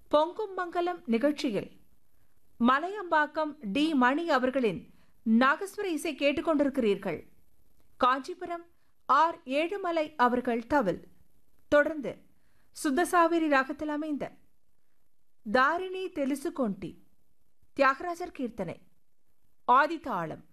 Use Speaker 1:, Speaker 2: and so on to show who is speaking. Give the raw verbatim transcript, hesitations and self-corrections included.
Speaker 1: பொங்கும் மங்கலம் நிகழ்ச்சியில் மலையம்பாக்கம் டி மணி அவர்களின் நாகஸ்வர இசை கேட்டுக்கொண்டிருக்கிறீர்கள். காஞ்சிபுரம் ஆர் ஏழுமலை அவர்கள் தவில். தொடர்ந்து சுத்தசாவேரி ராகத்தில் அமைந்த தாரிணி தெலுசு கொண்டி தியாகராஜர் கீர்த்தனை ஆதிதாளம்.